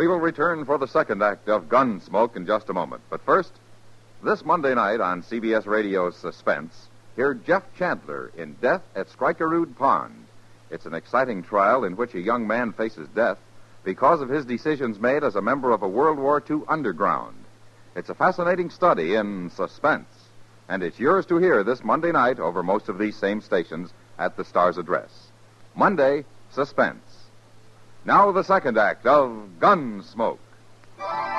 We will return for the second act of Gunsmoke in just a moment. But first, this Monday night on CBS Radio's Suspense, hear Jeff Chandler in Death at Skrikerud Pond. It's an exciting trial in which a young man faces death because of his decisions made as a member of a World War II underground. It's a fascinating study in suspense, and it's yours to hear this Monday night over most of these same stations at the Star's address. Monday, Suspense. Now the second act of Gunsmoke.